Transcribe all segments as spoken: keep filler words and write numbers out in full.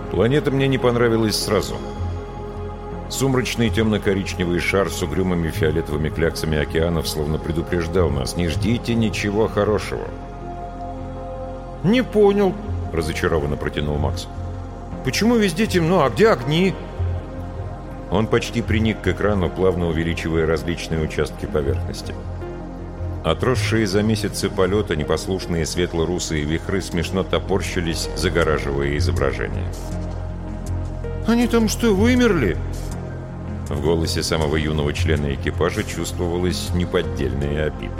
Планета мне не понравилась сразу. Сумрачный темно-коричневый шар с угрюмыми фиолетовыми кляксами океанов словно предупреждал нас: не ждите ничего хорошего. «Не понял», — разочарованно протянул Макс. «Почему везде темно, а где огни?» Он почти приник к экрану, плавно увеличивая различные участки поверхности. Отросшие за месяцы полета непослушные светло-русые вихры смешно топорщились, загораживая изображение. «Они там что, вымерли?» В голосе самого юного члена экипажа чувствовалась неподдельная обида.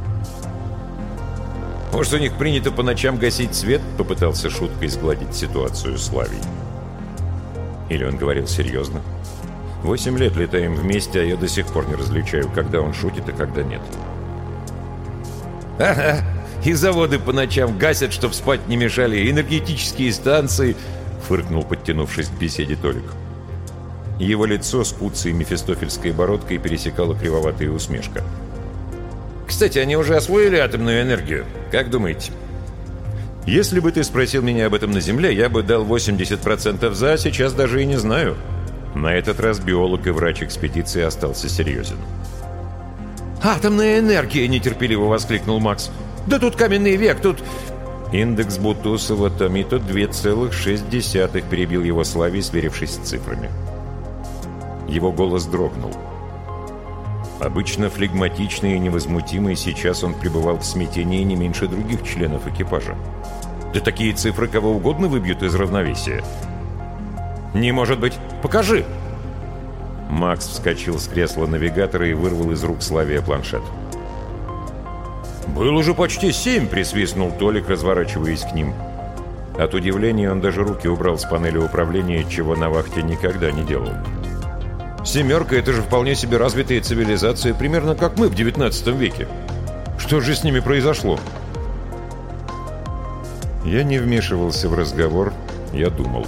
«Может, у них принято по ночам гасить свет?» — попытался шуткой сгладить ситуацию Славий. Или он говорил серьезно? Восемь лет летаем вместе, а я до сих пор не различаю, когда он шутит и когда нет. «Ага, и заводы по ночам гасят, чтоб спать не мешали, и энергетические станции», — фыркнул, подтянувшись к беседе Толик. Его лицо с куцей мефистофельской бородкой пересекала кривоватая усмешка. «Кстати, они уже освоили атомную энергию. Как думаете?» «Если бы ты спросил меня об этом на Земле, я бы дал восемьдесят процентов за, сейчас даже и не знаю». На этот раз биолог и врач экспедиции остался серьезен. «Атомная энергия!» — нетерпеливо воскликнул Макс. «Да тут каменный век, тут...» «Индекс Бутусова-Томито два целых шесть десятых», — перебил его Славий, сверившись с цифрами. Его голос дрогнул. Обычно флегматичный и невозмутимый, сейчас он пребывал в смятении не меньше других членов экипажа. «Да такие цифры кого угодно выбьют из равновесия». «Не может быть! Покажи!» Макс вскочил с кресла навигатора и вырвал из рук Славия планшет. «Был уже почти семь!» — присвистнул Толик, разворачиваясь к ним. От удивления он даже руки убрал с панели управления, чего на вахте никогда не делал. «Семерка — это же вполне себе развитая цивилизация, примерно как мы в девятнадцатом веке. Что же с ними произошло?» Я не вмешивался в разговор, я думал.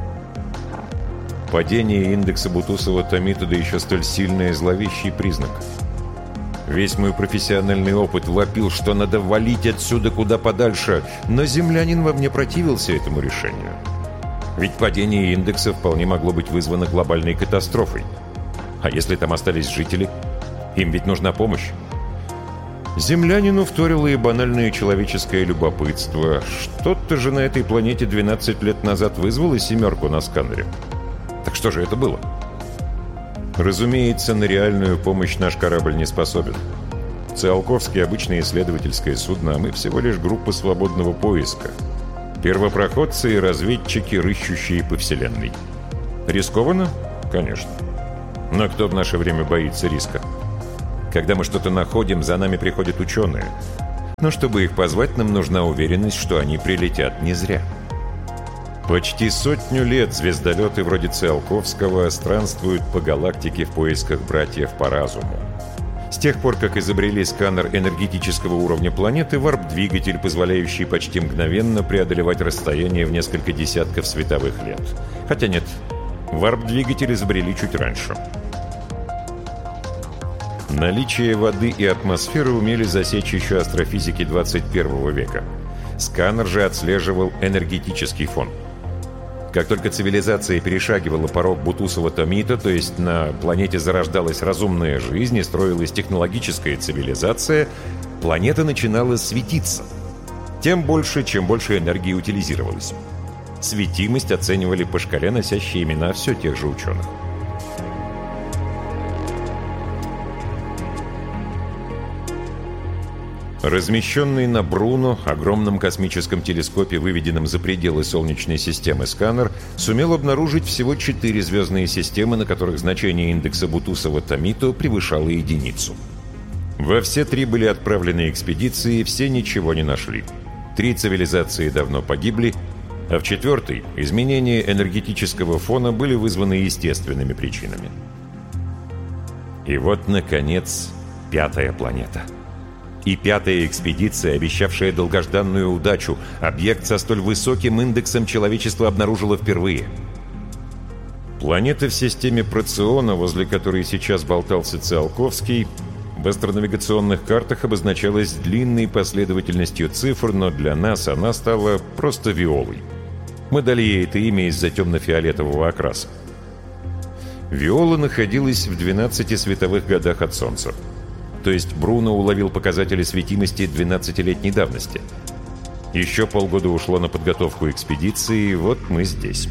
Падение индекса Бутусова-Томито, да еще столь сильный и зловещий признак. Весь мой профессиональный опыт вопил, что надо валить отсюда куда подальше, но землянин во мне противился этому решению. Ведь падение индекса вполне могло быть вызвано глобальной катастрофой. А если там остались жители? Им ведь нужна помощь. Землянину вторило и банальное человеческое любопытство. Что-то же на этой планете двенадцать лет назад вызвало семерку на сканере. Так что же это было? Разумеется, на реальную помощь наш корабль не способен. Циолковский — обычное исследовательское судно, а мы всего лишь группа свободного поиска. Первопроходцы и разведчики, рыщущие по Вселенной. Рискованно? Конечно. Но кто в наше время боится риска? Когда мы что-то находим, за нами приходят ученые. Но чтобы их позвать, нам нужна уверенность, что они прилетят не зря. Почти сотню лет звездолеты вроде Циолковского странствуют по галактике в поисках братьев по разуму. С тех пор, как изобрели сканер энергетического уровня планеты, варп-двигатель, позволяющий почти мгновенно преодолевать расстояние в несколько десятков световых лет. Хотя нет, варп-двигатель изобрели чуть раньше. Наличие воды и атмосферы умели засечь еще астрофизики двадцать первого века. Сканер же отслеживал энергетический фон. Как только цивилизация перешагивала порог Бутусова-Томито, то есть на планете зарождалась разумная жизнь и строилась технологическая цивилизация, планета начинала светиться. Тем больше, чем больше энергии утилизировалось. Светимость оценивали по шкале, носящей имена все тех же ученых. Размещенный на Бруно, огромном космическом телескопе, выведенном за пределы Солнечной системы, сканер сумел обнаружить всего четыре звездные системы, на которых значение индекса Бутусова-Томито превышало единицу. Во все три были отправлены экспедиции, все ничего не нашли. Три цивилизации давно погибли, а в четвертой изменения энергетического фона были вызваны естественными причинами. И вот, наконец, пятая планета. И пятая экспедиция, обещавшая долгожданную удачу, объект со столь высоким индексом человечество обнаружило впервые. Планета в системе Проциона, возле которой сейчас болтался Циолковский, в астронавигационных картах обозначалась длинной последовательностью цифр, но для нас она стала просто виолой. Мы дали ей это имя из-за темно-фиолетового окраса. Виола находилась в двенадцати световых годах от Солнца. То есть Бруно уловил показатели светимости двенадцатилетней давности. Еще полгода ушло на подготовку экспедиции, и вот мы здесь.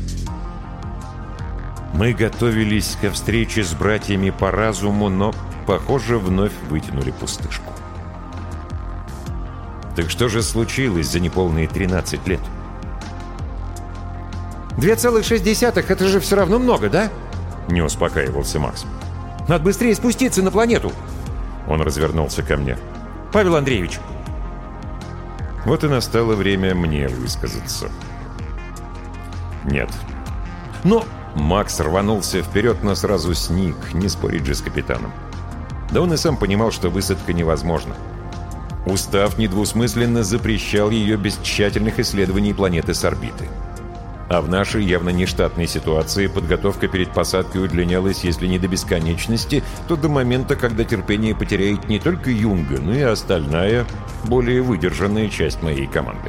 Мы готовились ко встрече с братьями по разуму, но, похоже, вновь вытянули пустышку. Так что же случилось за неполные тринадцать лет? «Две целых шесть десятых — это же все равно много, да?» Не успокаивался Макс. «Надо быстрее спуститься на планету!» Он развернулся ко мне. «Павел Андреевич!» Вот и настало время мне высказаться. Нет. «Но...» Макс рванулся вперед, но сразу сник, не спорить же с капитаном. Да он и сам понимал, что высадка невозможна. Устав недвусмысленно запрещал ее без тщательных исследований планеты с орбиты. А в нашей явно нештатной ситуации подготовка перед посадкой удлинялась, если не до бесконечности, то до момента, когда терпение потеряет не только Юнга, но и остальная, более выдержанная часть моей команды.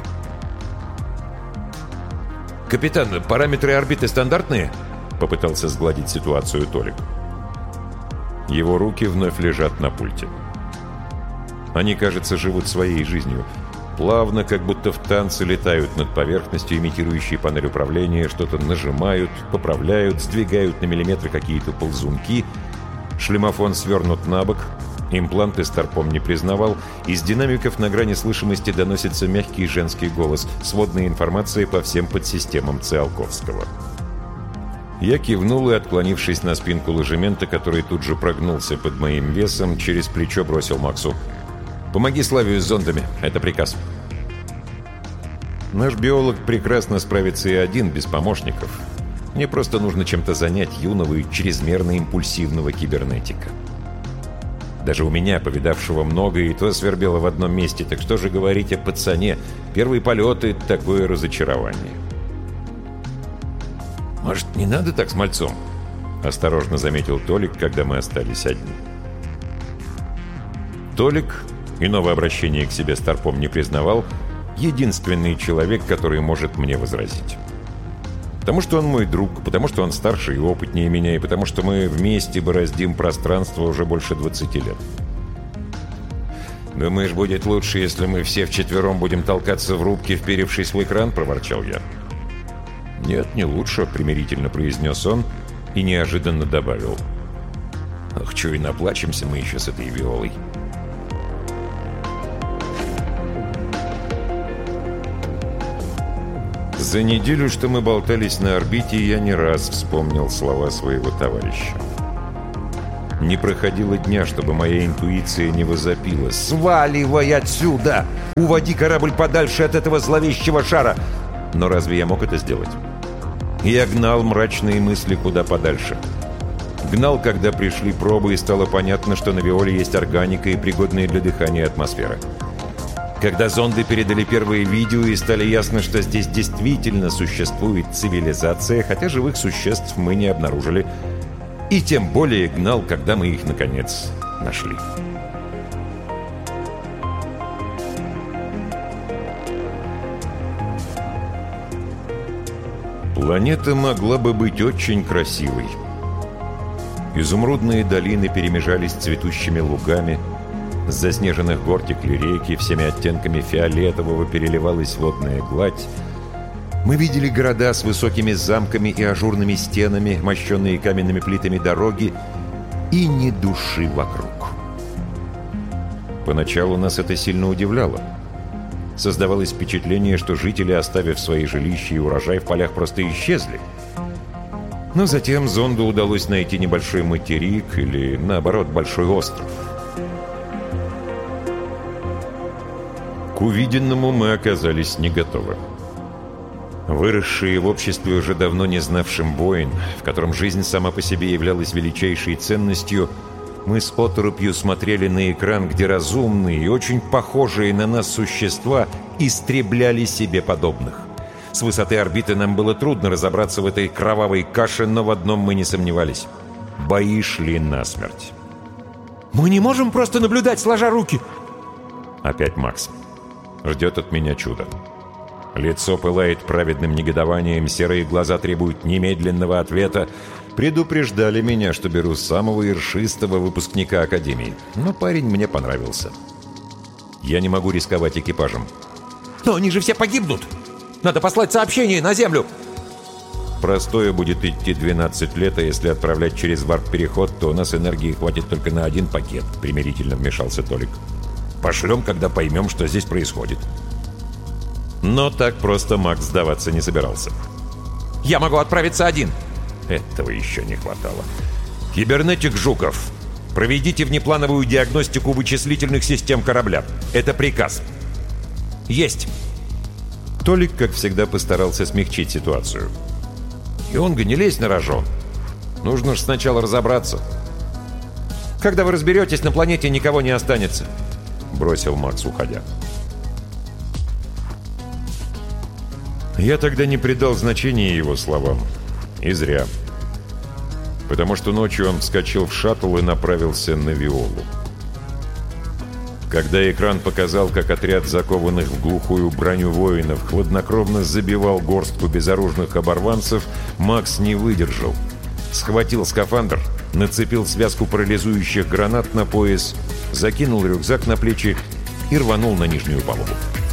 «Капитан, параметры орбиты стандартные?» — попытался сгладить ситуацию Толик. Его руки вновь лежат на пульте. Они, кажется, живут своей жизнью. Плавно, как будто в танце, летают над поверхностью, имитирующей панель управления, что-то нажимают, поправляют, сдвигают на миллиметры какие-то ползунки. Шлемофон свернут на бок, импланты Старпом не признавал, из динамиков на грани слышимости доносится мягкий женский голос, сводная информация по всем подсистемам Циолковского. Я кивнул и, отклонившись на спинку ложемента, который тут же прогнулся под моим весом, через плечо бросил Максу: «Помоги Славию с зондами, это приказ». Наш биолог прекрасно справится и один, без помощников. Мне просто нужно чем-то занять юного и чрезмерно импульсивного кибернетика. Даже у меня, повидавшего много, и то свербело в одном месте, так что же говорить о пацане? Первые полеты — такое разочарование. «Может, не надо так с мальцом?» — осторожно заметил Толик, когда мы остались одни. Толик, иного обращения к себе Старпом не признавал, единственный человек, который может мне возразить. Потому что он мой друг, потому что он старше и опытнее меня, и потому что мы вместе бороздим пространство уже больше двадцати лет. «Думаешь, будет лучше, если мы все вчетвером будем толкаться в рубке, вперевшись в экран?» — проворчал я. «Нет, не лучше», — примирительно произнес он и неожиданно добавил: «Ох, чё и наплачемся мы еще с этой Виолой». За неделю, что мы болтались на орбите, я не раз вспомнил слова своего товарища. Не проходило дня, чтобы моя интуиция не возопила: «Сваливай отсюда! Уводи корабль подальше от этого зловещего шара!» Но разве я мог это сделать? Я гнал мрачные мысли куда подальше. Гнал, когда пришли пробы, и стало понятно, что на Виоле есть органика и пригодная для дыхания атмосфера. Когда зонды передали первые видео, и стали ясно, что здесь действительно существует цивилизация, хотя живых существ мы не обнаружили. И тем более гнал, когда мы их, наконец, нашли. Планета могла бы быть очень красивой. Изумрудные долины перемежались цветущими лугами, с заснеженных гор текли реки, всеми оттенками фиолетового переливалась водная гладь. Мы видели города с высокими замками и ажурными стенами, мощенные каменными плитами дороги, и ни души вокруг. Поначалу нас это сильно удивляло. Создавалось впечатление, что жители, оставив свои жилища и урожай в полях, просто исчезли. Но затем зонду удалось найти небольшой материк или, наоборот, большой остров. К увиденному мы оказались не готовы. Выросшие в обществе, уже давно не знавшим войн, в котором жизнь сама по себе являлась величайшей ценностью, мы с оторопью смотрели на экран, где разумные и очень похожие на нас существа истребляли себе подобных. С высоты орбиты нам было трудно разобраться в этой кровавой каше, но в одном мы не сомневались. Бои шли насмерть. «Мы не можем просто наблюдать, сложа руки!» Опять Макс. Ждет от меня чудо. Лицо пылает праведным негодованием, серые глаза требуют немедленного ответа. Предупреждали меня, что беру самого ершистого выпускника Академии. Но парень мне понравился. Я не могу рисковать экипажем. «Но они же все погибнут! Надо послать сообщение на Землю!» Простое будет идти двенадцать лет, а если отправлять через варп-переход, то у нас энергии хватит только на один пакет», — примирительно вмешался Толик. «Пошлем, когда поймем, что здесь происходит». Но так просто Макс сдаваться не собирался. «Я могу отправиться один!» Этого еще не хватало. «Кибернетик Жуков, проведите внеплановую диагностику вычислительных систем корабля. Это приказ». «Есть!» Толик, как всегда, постарался смягчить ситуацию. «Юнга, не лезь на рожон. Нужно же сначала разобраться». «Когда вы разберетесь, на планете никого не останется», — бросил Макс, уходя. Я тогда не придал значения его словам. И зря. Потому что ночью он вскочил в шаттл и направился на Виолу. Когда экран показал, как отряд закованных в глухую броню воинов хладнокровно забивал горстку безоружных оборванцев, Макс не выдержал. Схватил скафандр, нацепил связку парализующих гранат на пояс, закинул рюкзак на плечи и рванул на нижнюю палубу.